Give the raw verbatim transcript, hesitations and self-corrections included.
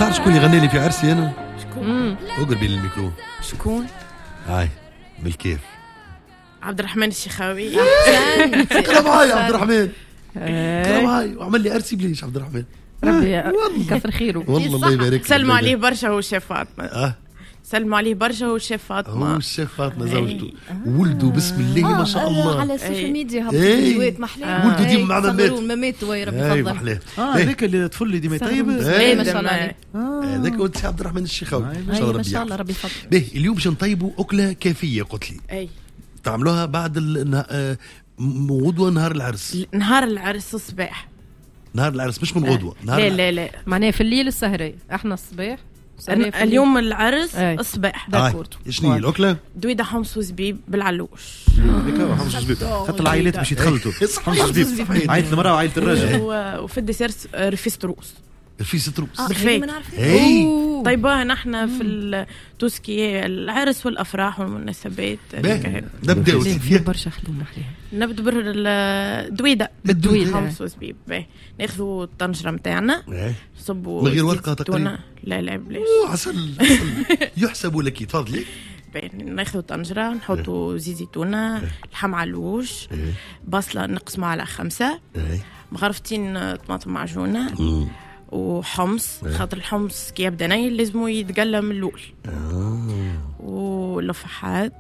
تعرف شكون اللي غنى لي في عرسي انا؟ شكون؟ اقربي للميكرو. شكون؟ هاي بالكيف عبد الرحمن الشيخاوي. كلام هاي عبد الرحمن، كلام هاي وعمل لي عرسي بليش عبد الرحمن. ربي كثر خيره والله الله يبارك. سلموا عليه برشا هو الشيف فاطمه. اه سلموا عليه برشا هو الشيف فاطمه. هو الشيف فاطمه زوجته ولده بسم الله ما شاء الله على السوشيال ميديا هبطوا إيه. فيديوهات محلاه. ولده ديما معنا مات ما مات ويا ربي اي يفضل. محلاه. اه هذاك اللي طفل اللي ديما يطيب. إيه. ما شاء الله عليه. هذاك ولد عبد الرحمن الشيخاوي ما شاء الله ما شاء الله ربي يفضل. به اليوم باش نطيبوا اكله كافيه قلت لي اي تعملوها بعد النها... آه... غدوه نهار العرس. نهار العرس الصباح. نهار العرس مش من غدوه. نهار لا العرس. لا لا معناها في الليل السهري احنا الصباح اليوم العرس أي. الصباح. داكور. شنو هي الاكله؟ دويده حمص وزبيب بالعلوش. هذيك حمص زبيب خاطر العائلات باش يتخلطوا. حمص زبيب عائله المراه وعائله الرجل. وفي الديسير رفيس تروس. رفيس تروس. بالفيك. اي طيبها نحن في التوسكي العرس والافراح والمناسبات. نبداو برشا خلينا نحليها. نبدو بالدويده بالدويده حمص وزبيب. ناخذوا الطنجره نتاعنا نصبوا من غير ورقه تقريبا. لا لا بلاش عسل يحسب لك. تفضلي. ناخذوا طنجره نحطوا زيت زيتونه لحم علوش بصله نقسمها على خمسه مغرفتين طماطم معجونه وحمص خاطر الحمص كي يبدا ني لازم يتقلى من الاول ولفحات